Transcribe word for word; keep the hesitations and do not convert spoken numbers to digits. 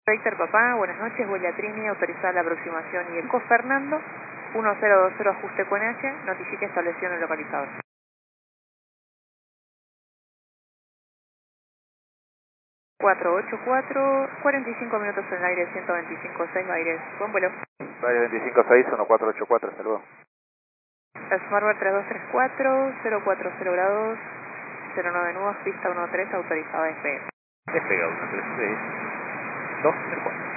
Víctor Papá, buenas noches, Huella Trini, autorizada la aproximación y Eco Fernando, uno cero dos cero ajuste Q N H, notifique establecido en el localizador. cuatro ocho cuatro, cuarenta y cinco minutos en el aire, ciento veinticinco punto seis, aire, buen vuelo. Aire veinticinco seis, uno cuatro ocho cuatro, hasta luego. Smartbar tres dos tres cuatro, cero cuatro cero grados, cero nueve nudos, pista uno tres, autorizada F P. Despega uno tres seis, dos cero cuatro.